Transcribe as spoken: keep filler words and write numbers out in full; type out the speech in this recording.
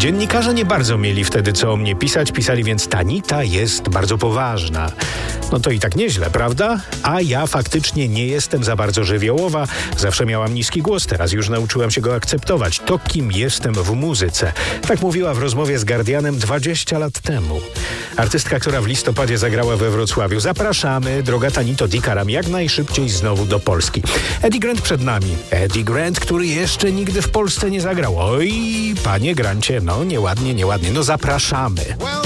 Dziennikarze nie bardzo mieli wtedy co o mnie pisać, pisali więc Tanita jest bardzo poważna. No to i tak nieźle, prawda? A ja faktycznie nie jestem za bardzo żywiołowa. Zawsze miałam niski głos, teraz już nauczyłam się go akceptować. To kim jestem w muzyce. Tak mówiła w rozmowie z Guardianem dwadzieścia lat temu. Artystka, która w listopadzie zagrała we Wrocławiu. Zapraszamy, droga Tanito Dikaram, jak najszybciej znowu do Polski. Eddie Grant przed nami. Eddie Grant, który jeszcze nigdy w Polsce nie zagrał. Oj, panie Grancie, no nieładnie, nieładnie. No zapraszamy.